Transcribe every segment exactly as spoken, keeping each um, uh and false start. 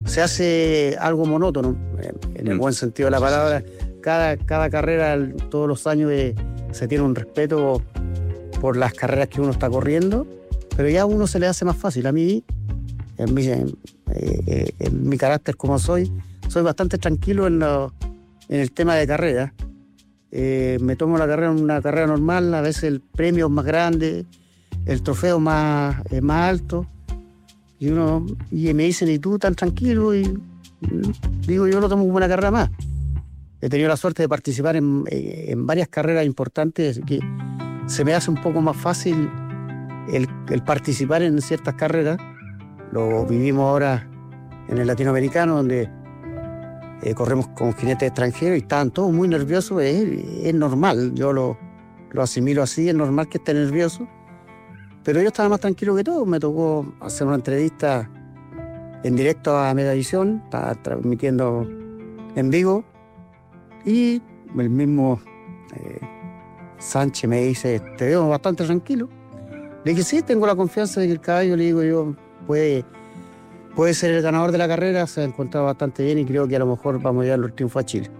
se hace algo monótono, en el buen sentido de la palabra. Cada, cada carrera, todos los años, eh, se tiene un respeto por las carreras que uno está corriendo, pero ya a uno se le hace más fácil. A mí, en mi, en, eh, en mi carácter como soy, soy bastante tranquilo en, lo, en el tema de carrera. Eh, me tomo la carrera en una carrera normal, a veces el premio es más grande, el trofeo más, eh, más alto, y uno y me dicen, ¿y tú tan tranquilo? Y digo, yo lo tomo como una carrera más. He tenido la suerte de participar en, en varias carreras importantes, que se me hace un poco más fácil el, el participar en ciertas carreras. Lo vivimos ahora en el latinoamericano, donde eh, corremos con jinetes extranjeros y estaban todos muy nerviosos. Es, es normal, yo lo, lo asimilo así, es normal que esté nervioso. Pero yo estaba más tranquilo que todos. Me tocó hacer una entrevista en directo a Megavisión, estaba transmitiendo en vivo, y el mismo eh, Sánchez me dice, te veo bastante tranquilo. Le dije, sí, tengo la confianza de que el caballo, le digo yo, puede, puede ser el ganador de la carrera, se ha encontrado bastante bien y creo que a lo mejor vamos a llevar el triunfo a Chile.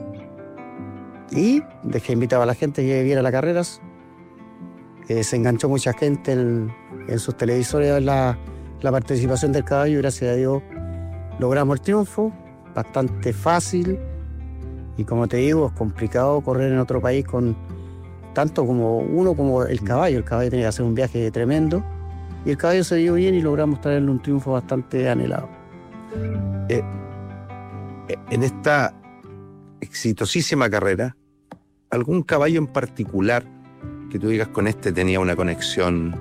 Y dejé invitado a la gente que viera las carreras. Eh, se enganchó mucha gente en, en sus televisores a ver la, la participación del caballo y gracias a Dios logramos el triunfo, bastante fácil. Y como te digo, es complicado correr en otro país con tanto como uno como el caballo. El caballo tenía que hacer un viaje tremendo y el caballo se dio bien y logramos traerle un triunfo bastante anhelado. Eh, en esta exitosísima carrera, ¿algún caballo en particular que tú digas con este tenía una conexión?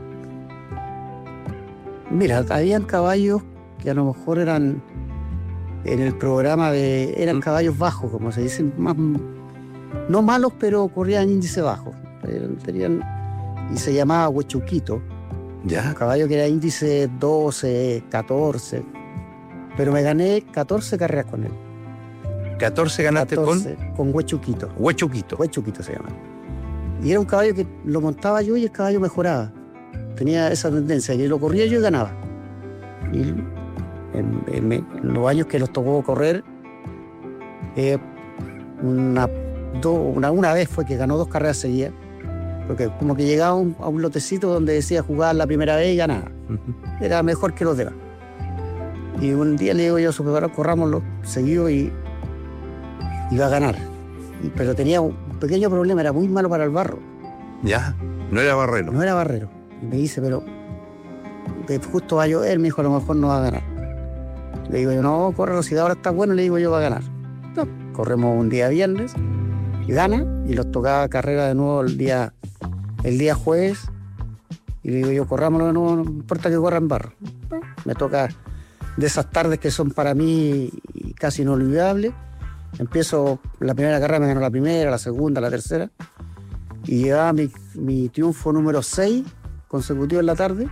Mira, habían caballos que a lo mejor eran en el programa de... eran caballos bajos, como se dice, más, no malos, pero corrían índice bajo. Tenían, y se llamaba Huechuquito. ¿Ya? Un caballo que era índice doce, catorce. Pero me gané catorce carreras con él. ¿catorce ganaste catorce, con? Con Huechuquito. Huechuquito. Huechuquito se llama. Y era un caballo que lo montaba yo y el caballo mejoraba. Tenía esa tendencia, que lo corría yo y ganaba. Y en, en, en los años que nos tocó correr, eh, una, do, una, una vez fue que ganó dos carreras seguidas, porque como que llegaba un, a un lotecito donde decía jugar la primera vez y ganaba. Uh-huh. Era mejor que los demás. Y un día le digo yo a su preparador, corrámoslo seguido y iba a ganar. Y, pero tenía un pequeño problema, era muy malo para el barro. ¿Ya? No era barrero. No era barrero. Y me dice, pero justo va a llover, me dijo, a lo mejor no va a ganar. Le digo yo, no, córrelo, si ahora está bueno, le digo yo, va a ganar. No, corremos un día viernes y gana, y los tocaba carrera de nuevo el día, el día jueves, y le digo yo, corrámoslo de nuevo, no importa que corra en barro. No, me toca de esas tardes que son para mí casi inolvidables. Empiezo, la primera carrera me ganó la primera, la segunda, la tercera, y llevaba mi, mi triunfo número seis consecutivo en la tarde.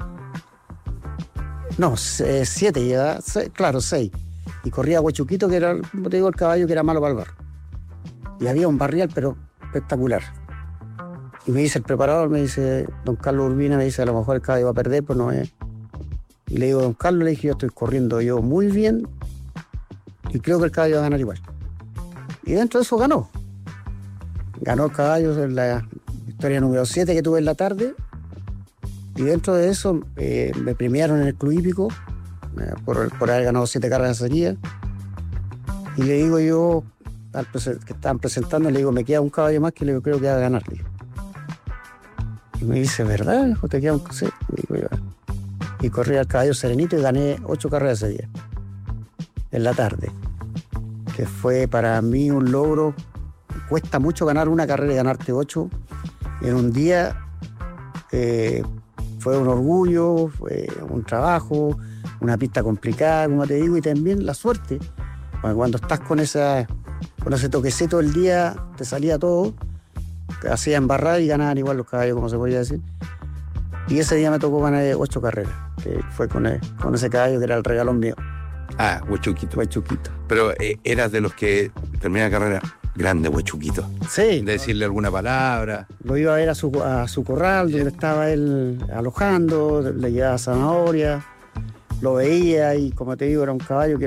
No, siete llevaba, seis, claro, seis. Y corría Huechuquito, que era, como te digo, el caballo que era malo para el barro. Y había un barrial, pero espectacular. Y me dice el preparador, me dice, don Carlos Urbina, me dice, a lo mejor el caballo va a perder, pues no es. Y le digo, don Carlos, le dije, yo estoy corriendo yo muy bien y creo que el caballo va a ganar igual. Y dentro de eso ganó. Ganó el caballo en la historia número siete que tuve en la tarde. Y dentro de eso eh, me premiaron en el Club Hípico eh, por, por haber ganado siete carreras seguidas. Y le digo yo, al que estaban presentando, le digo, me queda un caballo más que le digo, creo que va a ganar. Le digo. Y me dice, ¿verdad? Hijo, te queda un sí. Digo yo. Y corrí al caballo serenito y gané ocho carreras seguidas en la tarde. Que fue para mí un logro. Cuesta mucho ganar una carrera y ganarte ocho en un día. Eh, fue un orgullo, fue un trabajo, una pista complicada, como te digo, y también la suerte. Cuando estás con, esa, con ese toquecito el día, te salía todo, te hacía embarrar y ganaban igual los caballos, como se podría decir. Y ese día me tocó ganar ocho carreras, que fue con, el, con ese caballo que era el regalón mío. Ah, Huechuquito. Huechuquito. Pero eh, eras de los que termina la carrera, grande Huechuquito. Sí. De decirle alguna palabra. Lo iba a ver a su, a su corral, donde estaba él alojando, le llevaba zanahoria, lo veía y, como te digo, era un caballo que